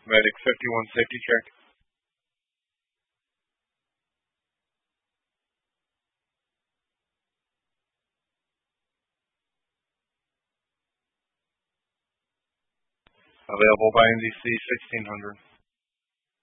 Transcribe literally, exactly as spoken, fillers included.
Medic fifty-one, safety check. Available by N Z C sixteen hundred.